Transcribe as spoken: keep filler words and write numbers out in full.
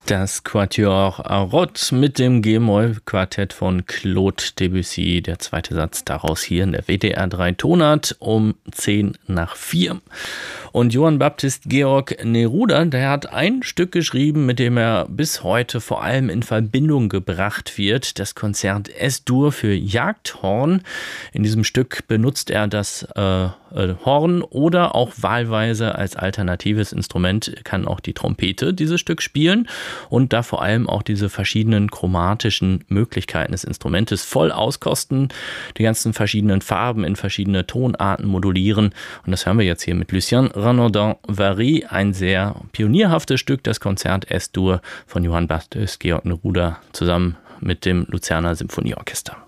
Das Quatuor Arrot mit dem G-Moll-Quartett von Claude Debussy. Der zweite Satz daraus hier in der W D R drei Tonart um zehn nach vier. Und Johann Baptist Georg Neruda, der hat ein Stück geschrieben, mit dem er bis heute vor allem in Verbindung gebracht wird. Das Konzert Es-Dur für Jagdhorn. In diesem Stück benutzt er das äh, Horn oder auch wahlweise als alternatives Instrument kann auch die Trompete dieses Stück spielen und da vor allem auch diese verschiedenen chromatischen Möglichkeiten des Instrumentes voll auskosten, die ganzen verschiedenen Farben in verschiedene Tonarten modulieren und das hören wir jetzt hier mit Lucien Renaudin-Vary, ein sehr pionierhaftes Stück, das Konzert Es-Dur von Johann Baptist Georg Neruda zusammen mit dem Luzerner Symphonieorchester.